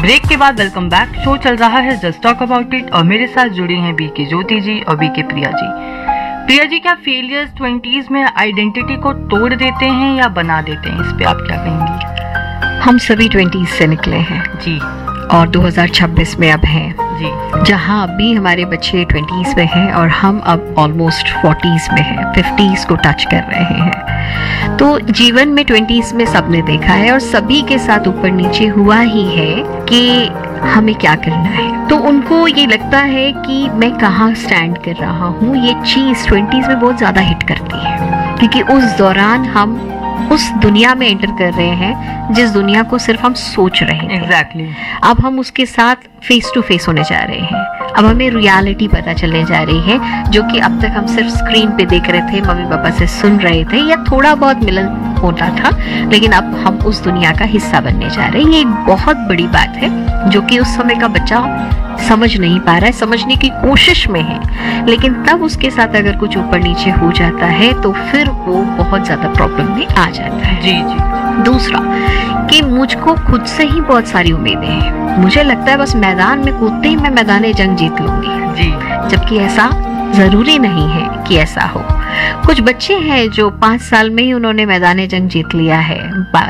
Break के बाद welcome back. Show चल रहा है जस्ट टॉक अबाउट इट और मेरे साथ जुड़ी हैं बीके ज्योति जी और बीके प्रिया जी। प्रिया जी, क्या फेलियर्स 20s में आइडेंटिटी को तोड़ देते हैं या बना देते हैं? इस पे आप क्या कहेंगी? हम सभी 20s से निकले हैं जी और 2026 में अब हैं जी, जहाँ अभी हमारे बच्चे 20s में हैं और हम अब ऑलमोस्ट 40s में हैं, 50s को टच कर रहे हैं। तो जीवन में 20s में सबने देखा है और सभी के साथ ऊपर नीचे हुआ ही है कि हमें क्या करना है। तो उनको ये लगता है कि मैं कहाँ स्टैंड कर रहा हूँ, ये चीज़ 20s में बहुत ज़्यादा हिट करती है क्योंकि उस दौरान हम उस दुनिया में एंटर कर रहे हैं जिस दुनिया को सिर्फ हम सोच रहे हैं। एग्जैक्टली। अब हम उसके साथ फेस टू फेस होने जा रहे हैं। अब हमें रियलिटी पता चलने जा रही है, जो कि अब तक हम सिर्फ स्क्रीन पे देख रहे थे, मम्मी पापा से सुन रहे थे या थोड़ा बहुत मिलन होता था, लेकिन अब हम उस दुनिया का हिस्सा बनने जा रहे हैं। ये एक बहुत बड़ी बात है जो कि उस समय का बच्चा समझ नहीं पा रहा है, समझने की कोशिश में है, लेकिन तब उसके साथ अगर कुछ ऊपर नीचे हो जाता है तो फिर वो बहुत ज्यादा प्रॉब्लम में आ जाता है। जी जी। दूसरा कि मुझको खुद से ही बहुत सारी उम्मीदें हैं। मुझे लगता है बस मैदान में कूदते ही मैं मैदान जंग जीत लूंगी जी, जबकि ऐसा जरूरी नहीं है कि ऐसा हो। कुछ बच्चे हैं जो 5 साल में ही उन्होंने मैदान जंग जीत लिया है,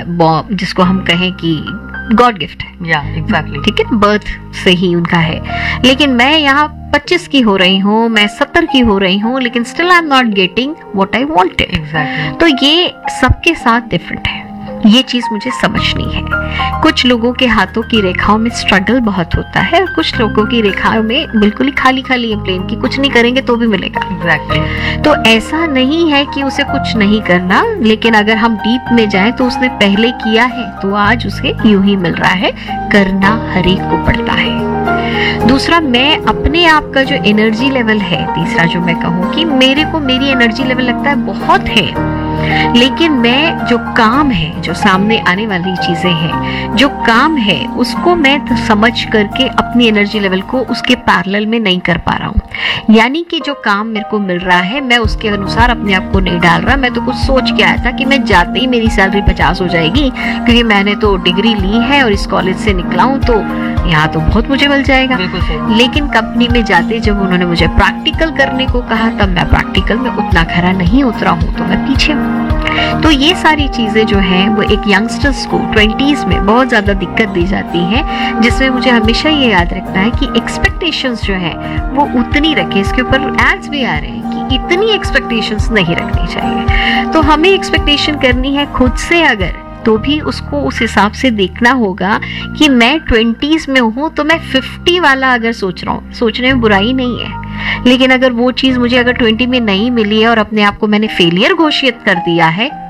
जिसको हम कहें कि गॉड गिफ्ट है। या एग्जैक्टली, ठीक है, बर्थ से ही उनका है। लेकिन मैं यहाँ 25 की हो रही हूँ, मैं 70 की हो रही हूँ, लेकिन still I am not getting what I wanted. Exactly. तो ये सबके साथ डिफरेंट है, ये चीज मुझे समझनी है। कुछ लोगों के हाथों की रेखाओं में स्ट्रगल बहुत होता है और कुछ लोगों की रेखाओं में बिल्कुल ही खाली खाली है प्लेन की, कुछ नहीं करेंगे तो भी मिलेगा। एग्जैक्टली। तो ऐसा नहीं है कि उसे कुछ नहीं करना, लेकिन अगर हम डीप में जाएं तो उसने पहले किया है तो आज उसे यूं ही मिल रहा है। करना हर एक को पड़ता है। दूसरा, मैं अपने आप का जो एनर्जी लेवल है, तीसरा जो मैं कहूँ कि मेरे को मेरी एनर्जी लेवल लगता है बहुत है, लेकिन मैं जो काम है, जो सामने आने वाली चीजें हैं, जो काम है उसको मैं समझ करके अपनी एनर्जी लेवल को उसके पैरेलल में नहीं कर पा रहा हूँ। यानी कि जो काम मेरे को मिल रहा है मैं उसके अनुसार अपने आप को नहीं डाल रहा। मैं तो कुछ सोच के आया था कि मैं जाते ही मेरी सैलरी 50 हो जाएगी क्योंकि मैंने तो डिग्री ली है और इस कॉलेज से निकला हूँ तो यहाँ तो बहुत मुझे मिल जाएगा। लेकिन कंपनी में जाते जब उन्होंने मुझे प्रैक्टिकल करने को कहा तब मैं प्रैक्टिकल में उतना खरा नहीं उतरा हूँ, तो मैं पीछे हूँ। तो ये सारी चीजें जो हैं वो एक यंगस्टर्स को 20s में बहुत ज्यादा दिक्कत दी जाती है, जिसमें मुझे हमेशा ये याद रखना है कि एक्सपेक्टेशंस जो है वो उतनी रखें। इसके ऊपर एड्स भी आ रहे हैं कि इतनी एक्सपेक्टेशंस नहीं रखनी चाहिए। तो हमें एक्सपेक्टेशन करनी है खुद से अगर, तो भी उसको उस हिसाब से देखना होगा कि मैं 20s में हूँ तो मैं 50 वाला अगर सोच रहा हूँ, सोचने में बुराई नहीं है, लेकिन अगर वो चीज मुझे अगर 20 में नहीं मिली है और अपने आप को मैंने फेलियर घोषित कर दिया है